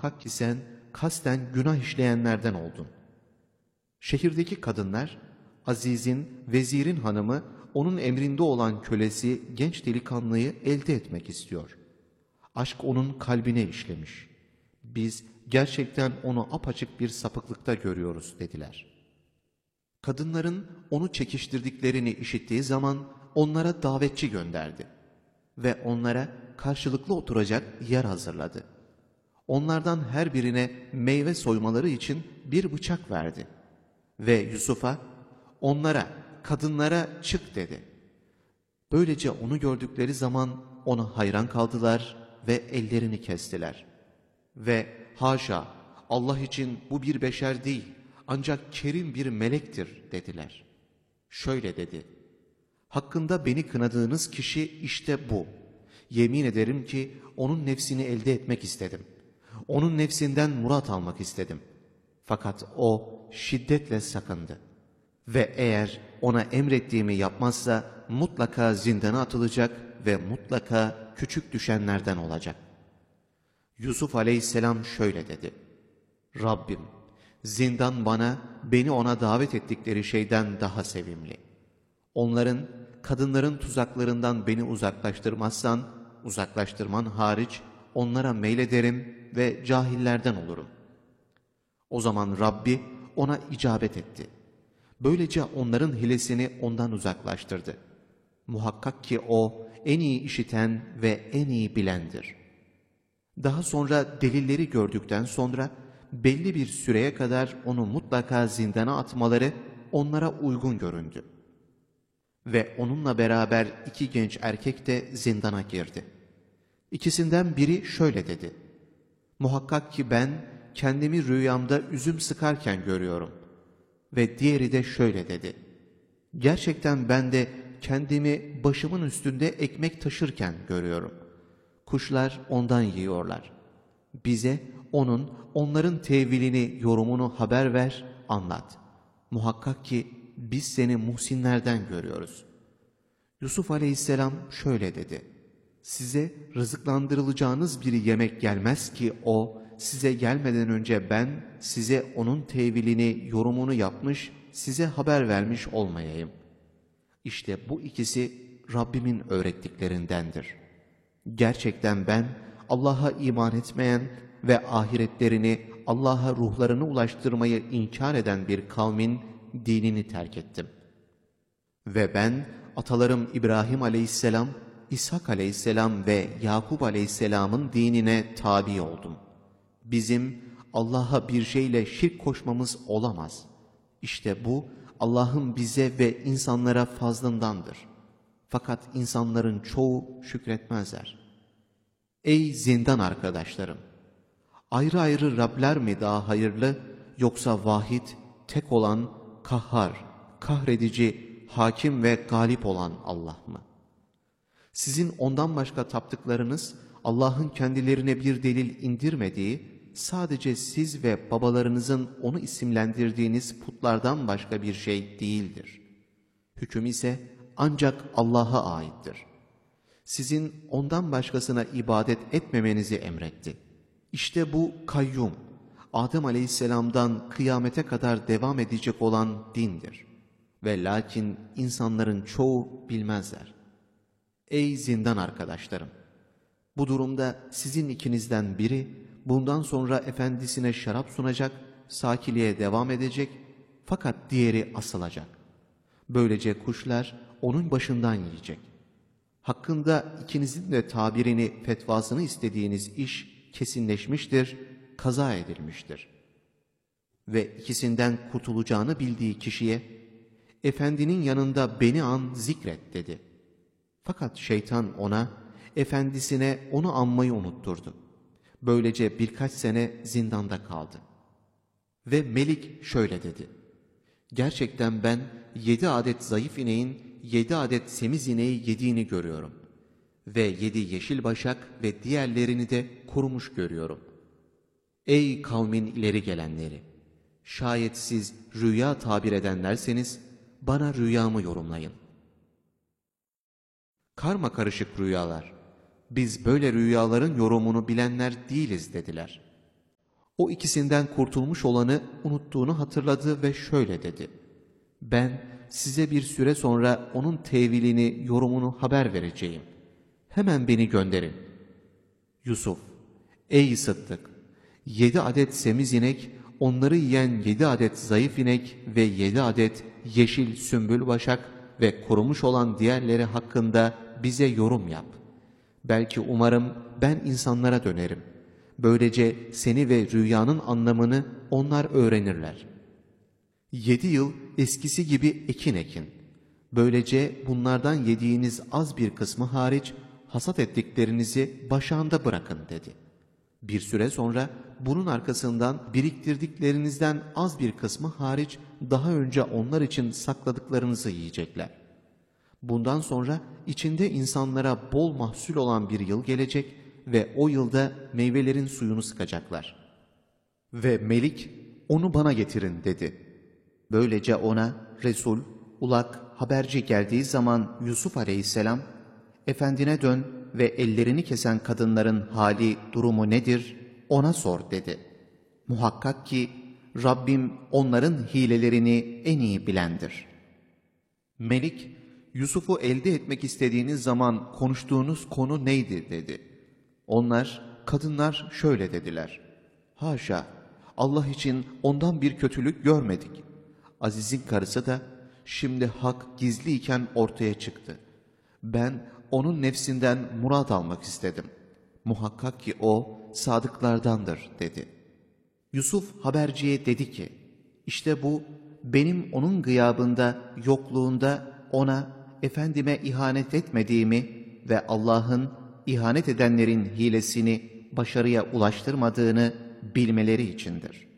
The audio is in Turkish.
muhakkak ki sen kasten günah işleyenlerden oldun. Şehirdeki kadınlar, Aziz'in, vezirin hanımı, onun emrinde olan kölesi genç delikanlıyı elde etmek istiyor. Aşk onun kalbine işlemiş. Biz gerçekten onu apaçık bir sapıklıkta görüyoruz dediler. Kadınların onu çekiştirdiklerini işittiği zaman onlara davetçi gönderdi ve onlara karşılıklı oturacak yer hazırladı. Onlardan her birine meyve soymaları için bir bıçak verdi ve Yusuf'a, onlara, kadınlara çık dedi. Böylece onu gördükleri zaman ona hayran kaldılar ve ellerini kestiler. Ve haşa, Allah için bu bir beşer değil, ancak kerim bir melektir dediler. Şöyle dedi: hakkında beni kınadığınız kişi işte bu. Yemin ederim ki onun nefsini elde etmek istedim. Onun nefsinden murat almak istedim. Fakat o şiddetle sakındı. Ve eğer ona emrettiğimi yapmazsa mutlaka zindana atılacak ve mutlaka küçük düşenlerden olacak. Yusuf aleyhisselam şöyle dedi: Rabbim, zindan bana, beni ona davet ettikleri şeyden daha sevimli. Onların, kadınların tuzaklarından beni uzaklaştırmazsan, uzaklaştırman hariç onlara meylederim ve cahillerden olurum. O zaman Rabbi ona icabet etti. Böylece onların hilesini ondan uzaklaştırdı. Muhakkak ki o en iyi işiten ve en iyi bilendir. Daha sonra delilleri gördükten sonra belli bir süreye kadar onu mutlaka zindana atmaları onlara uygun göründü. Ve onunla beraber 2 genç erkek de zindana girdi. İkisinden biri şöyle dedi: muhakkak ki ben kendimi rüyamda üzüm sıkarken görüyorum. Ve diğeri de şöyle dedi: gerçekten ben de kendimi başımın üstünde ekmek taşırken görüyorum. Kuşlar ondan yiyorlar. Bize onların tevilini, yorumunu haber ver, anlat. Muhakkak ki biz seni muhsinlerden görüyoruz. Yusuf aleyhisselam şöyle dedi: size rızıklandırılacağınız bir yemek gelmez ki o, size gelmeden önce ben size onun tevilini, yorumunu yapmış, size haber vermiş olmayayım. İşte bu ikisi Rabbimin öğrettiklerindendir. Gerçekten ben Allah'a iman etmeyen ve ahiretlerini, Allah'a ruhlarını ulaştırmayı inkar eden bir kavmin dinini terk ettim. Ve ben atalarım İbrahim aleyhisselam, İshak aleyhisselam ve Yakup aleyhisselamın dinine tabi oldum. Bizim Allah'a bir şeyle şirk koşmamız olamaz. İşte bu Allah'ın bize ve insanlara fazlındandır. Fakat insanların çoğu şükretmezler. Ey zindan arkadaşlarım! Ayrı ayrı Rabler mi daha hayırlı, yoksa vahid, tek olan, kahhar, kahredici, hakim ve galip olan Allah mı? Sizin ondan başka taptıklarınız, Allah'ın kendilerine bir delil indirmediği, sadece siz ve babalarınızın onu isimlendirdiğiniz putlardan başka bir şey değildir. Hüküm ise ancak Allah'a aittir. Sizin ondan başkasına ibadet etmemenizi emretti. İşte bu kayyum, Adem aleyhisselamdan kıyamete kadar devam edecek olan dindir. Ve lakin insanların çoğu bilmezler. Ey zindan arkadaşlarım! Bu durumda sizin ikinizden biri bundan sonra efendisine şarap sunacak, sakiliğe devam edecek, fakat diğeri asılacak. Böylece kuşlar onun başından yiyecek. Hakkında ikinizin de tabirini, fetvasını istediğiniz iş kesinleşmiştir, kaza edilmiştir. Ve ikisinden kurtulacağını bildiği kişiye, efendinin yanında beni an zikret dedi. Fakat şeytan ona, efendisine onu anmayı unutturdu. Böylece birkaç sene zindanda kaldı. Ve Melik şöyle dedi: gerçekten ben 7 adet zayıf ineğin 7 adet semiz ineği yediğini görüyorum. Ve 7 yeşil başak ve diğerlerini de kurumuş görüyorum. Ey kavmin ileri gelenleri! Şayet siz rüya tabir edenlerseniz bana rüyamı yorumlayın. Karma karışık rüyalar. Biz böyle rüyaların yorumunu bilenler değiliz dediler. O ikisinden kurtulmuş olanı unuttuğunu hatırladı ve şöyle dedi: "Ben size bir süre sonra onun tevilini, yorumunu haber vereceğim. Hemen beni gönderin." Yusuf: "Ey Sıddık! 7 adet semiz inek, onları yiyen 7 adet zayıf inek ve 7 adet yeşil sümbül başak ve kurumuş olan diğerleri hakkında bize yorum yap. Belki umarım ben insanlara dönerim. Böylece seni ve rüyanın anlamını onlar öğrenirler. 7 yıl eskisi gibi ekin ekin. Böylece bunlardan yediğiniz az bir kısmı hariç hasat ettiklerinizi başağında bırakın" dedi. Bir süre sonra bunun arkasından biriktirdiklerinizden az bir kısmı hariç daha önce onlar için sakladıklarınızı yiyecekler. Bundan sonra içinde insanlara bol mahsul olan bir yıl gelecek ve o yılda meyvelerin suyunu sıkacaklar. Ve Melik, "Onu bana getirin" dedi. Böylece ona Resul, ulak, haberci geldiği zaman Yusuf aleyhisselam, "Efendine dön ve ellerini kesen kadınların hali, durumu nedir, ona sor" dedi. Muhakkak ki Rabbim onların hilelerini en iyi bilendir. Melik, "Yusuf'u elde etmek istediğiniz zaman konuştuğunuz konu neydi?" dedi. Kadınlar şöyle dediler: "Haşa, Allah için ondan bir kötülük görmedik." Aziz'in karısı da, "Şimdi hak gizliyken ortaya çıktı. Ben onun nefsinden murad almak istedim. Muhakkak ki o sadıklardandır" dedi. Yusuf haberciye dedi ki, "İşte bu benim onun gıyabında, yokluğunda ona, efendime ihanet etmediğimi ve Allah'ın ihanet edenlerin hilesini başarıya ulaştırmadığını bilmeleri içindir."